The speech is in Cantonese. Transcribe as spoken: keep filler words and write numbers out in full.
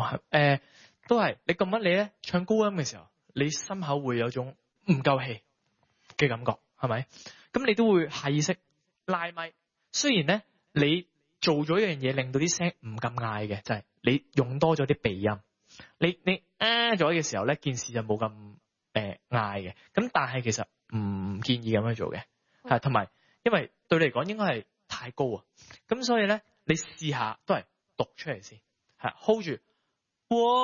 誒、呃，都係你咁乜你咧唱高音嘅時候，你心口會有種唔夠氣嘅感覺，係咪？咁你都會下意識拉咪。雖然咧你做咗一樣嘢，令到啲聲唔咁嗌嘅，就係、是、你用多咗啲鼻音。你你啊咗嘅時候咧，件事就冇咁誒嗌嘅。咁但係其實唔建議咁樣做嘅，係同埋因為對你嚟講應該係太高啊。咁所以咧，你試下都係讀出嚟先，係 hold 住。